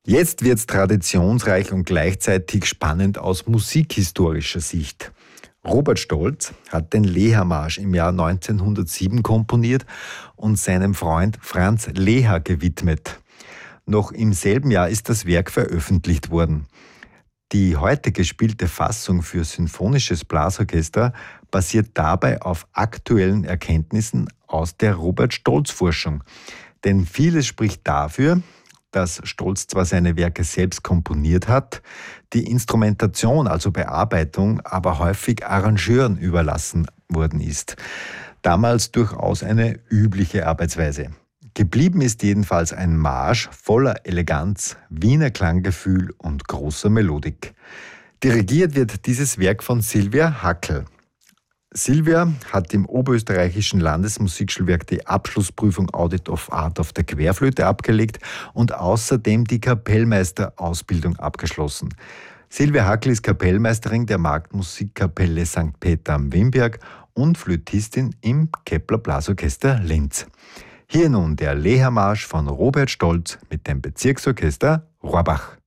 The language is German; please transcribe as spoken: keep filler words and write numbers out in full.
Jetzt wird's traditionsreich und gleichzeitig spannend aus musikhistorischer Sicht. Robert Stolz hat den Leher-Marsch im Jahr neunzehnhundertsieben komponiert und seinem Freund Franz Leher gewidmet. Noch im selben Jahr ist das Werk veröffentlicht worden. Die heute gespielte Fassung für symphonisches Blasorchester basiert dabei auf aktuellen Erkenntnissen aus der Robert-Stolz-Forschung. Denn vieles spricht dafür, dass Stolz zwar seine Werke selbst komponiert hat, die Instrumentation, also Bearbeitung, aber häufig Arrangeuren überlassen worden ist. Damals durchaus eine übliche Arbeitsweise. Geblieben ist jedenfalls ein Marsch voller Eleganz, Wiener Klanggefühl und großer Melodik. Dirigiert wird dieses Werk von Sylvia Hackl. Sylvia hat im Oberösterreichischen Landesmusikschulwerk die Abschlussprüfung Audit of Art auf der Querflöte abgelegt und außerdem die Kapellmeisterausbildung abgeschlossen. Sylvia Hackl ist Kapellmeisterin der Marktmusikkapelle Sankt Peter am Wimberg und Flötistin im Kepler Blasorchester Linz. Hier nun der Leher-Marsch von Robert Stolz mit dem Bezirksorchester Rohrbach.